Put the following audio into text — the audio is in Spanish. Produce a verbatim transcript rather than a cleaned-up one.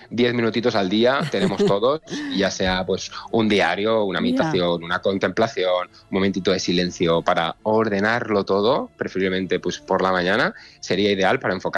diez minutitos al día tenemos todos, ya sea pues un diario, una meditación, una contemplación, un momentito de silencio para ordenarlo todo, preferiblemente pues por la mañana, sería ideal para enfocar